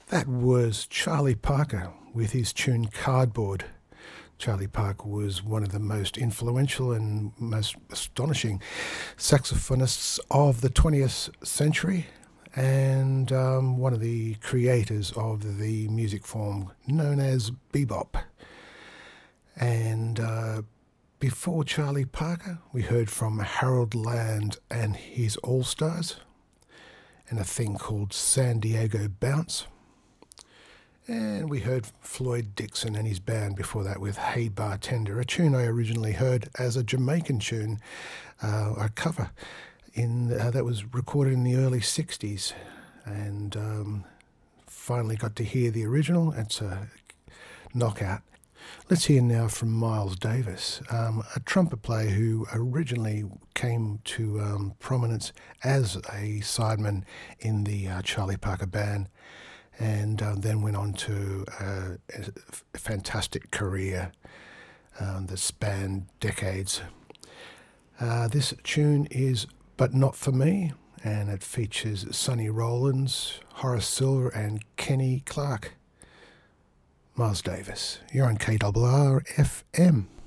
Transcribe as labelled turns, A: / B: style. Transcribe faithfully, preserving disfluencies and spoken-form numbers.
A: That was Charlie Parker with his tune Cardboard. Charlie Parker was one of the most influential and most astonishing saxophonists of the twentieth century, and um, one of the creators of the music form known as bebop. And uh, before Charlie Parker, we heard from Harold Land and his All-Stars, and a thing called San Diego Bounce. And we heard Floyd Dixon and his band before that with Hey Bartender, a tune I originally heard as a Jamaican tune, uh, a cover in uh, that was recorded in the early sixties, and um, finally got to hear the original. It's a knockout. Let's hear now from Miles Davis, um, a trumpet player who originally came to um, prominence as a sideman in the uh, Charlie Parker band, and uh, then went on to uh, a fantastic career um, that spanned decades. Uh, this tune is But Not For Me, and it features Sonny Rollins, Horace Silver and Kenny Clark. Miles Davis, you're on K R R F M.